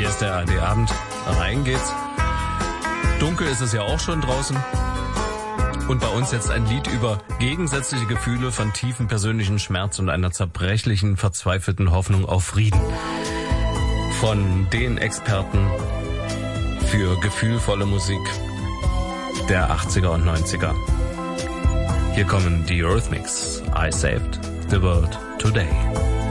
Hier ist der ARD-Abend. Rein geht's. Dunkel ist es ja auch schon draußen. Und bei uns jetzt ein Lied über gegensätzliche Gefühle von tiefem persönlichen Schmerz und einer zerbrechlichen, verzweifelten Hoffnung auf Frieden. Von den Experten für gefühlvolle Musik der 80er und 90er. Hier kommen die Eurythmics. I saved the world today.